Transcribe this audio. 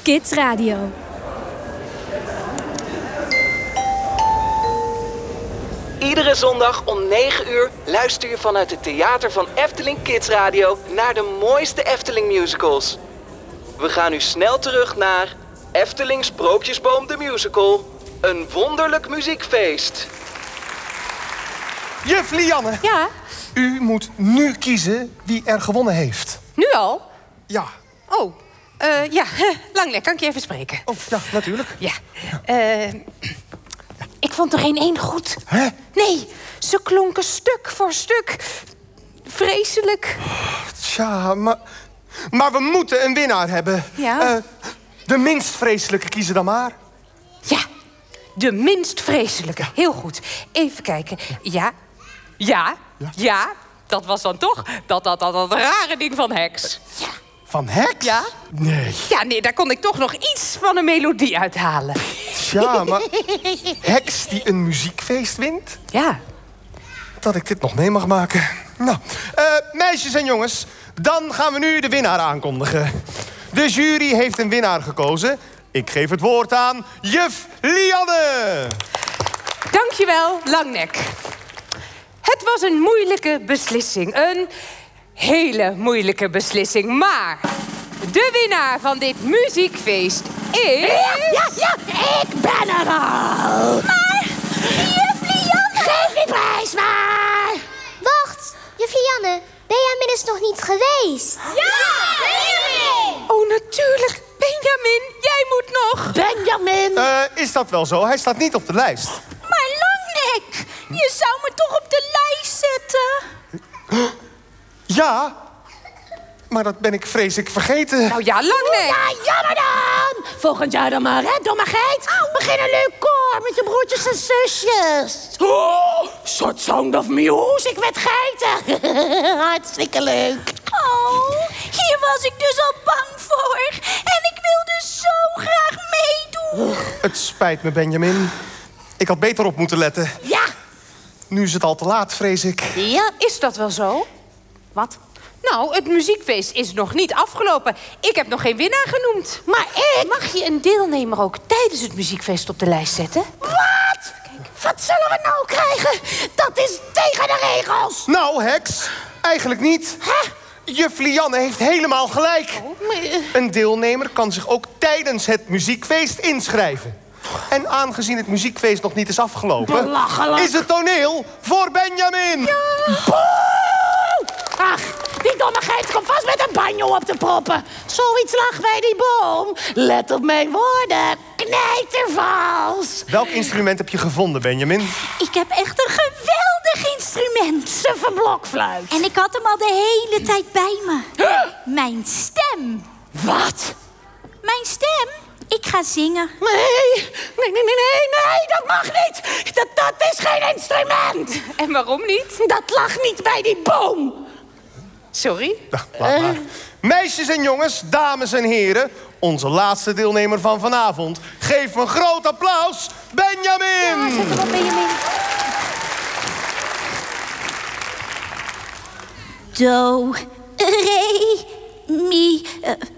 Kids Radio. Iedere zondag om 9 uur luister je vanuit het theater van Efteling Kids Radio naar de mooiste Efteling musicals. We gaan nu snel terug naar Efteling Sprookjesboom de Musical. Een wonderlijk muziekfeest. Juf Lianne. Ja? U moet nu kiezen wie er gewonnen heeft. Nu al? Ja. Oh, ja. Langnek, kan ik je even spreken? Oh, ja, natuurlijk. Ja. Ik vond er geen één goed. Hè? Nee, ze klonken stuk voor stuk. Vreselijk. Tja, maar we moeten een winnaar hebben. Ja. De minst vreselijke kiezen dan maar. Ja, de minst vreselijke. Heel goed. Even kijken. Ja. Dat was dan toch dat rare ding van Heks. Ja. Van Heks? Ja? Nee. Ja, nee, daar kon ik toch nog iets van een melodie uithalen. Tja, maar Heks die een muziekfeest wint? Ja. Dat ik dit nog mee mag maken. Nou, meisjes en jongens, dan gaan we nu de winnaar aankondigen. De jury heeft een winnaar gekozen. Ik geef het woord aan juf Lianne. Dankjewel, Langnek. Het was een moeilijke beslissing. Een hele moeilijke beslissing. Maar de winnaar van dit muziekfeest is... Ja, ik ben er al. Maar, juf Lianne... Geef die prijs maar. Wacht, juf Lianne, Benjamin is nog niet geweest. Ja, Benjamin! Oh, natuurlijk. Benjamin, jij moet nog. Benjamin! Is dat wel zo? Hij staat niet op de lijst. Maar Langnek, je zou me toch op de lijst zetten? Ja, maar dat ben ik vreselijk vergeten. Nou ja, Langnek. Ja, jammer dan! Volgend jaar dan maar, hè, domme geit? Begin een leuk koor met je broertjes en zusjes. Oh, soort Sound of Music met geiten. Hartstikke leuk. Oh, hier was ik dus al bang voor. En ik wilde zo graag meedoen. Het spijt me, Benjamin. Ik had beter op moeten letten. Ja. Nu is het al te laat, vrees ik. Ja, is dat wel zo? Wat? Nou, het muziekfeest is nog niet afgelopen. Ik heb nog geen winnaar genoemd. Maar ik... Mag je een deelnemer ook tijdens het muziekfeest op de lijst zetten? Wat? Wat zullen we nou krijgen? Dat is tegen de regels. Nou, Heks, eigenlijk niet. Hè? Juf Lianne heeft helemaal gelijk. Een deelnemer kan zich ook tijdens het muziekfeest inschrijven. En aangezien het muziekfeest nog niet is afgelopen... Belachelijk. is het toneel voor Benjamin. Ja. Ach, die domme geit komt vast met een banjo op te proppen. Zoiets lag bij die boom. Let op mijn woorden. Knijtervals. Welk instrument heb je gevonden, Benjamin? Ik heb echt een geweldig instrument. Suffe blokfluit. En ik had hem al de hele tijd bij me. Mijn stem. Wat? Mijn stem? Ik ga zingen. Nee, dat mag niet. Dat is geen instrument. En waarom niet? Dat lag niet bij die boom. Sorry? Nou, laat maar. Meisjes en jongens, dames en heren... onze laatste deelnemer van vanavond. Geef een groot applaus, Benjamin! Ja, zet hem op, Benjamin. Do, re, mi,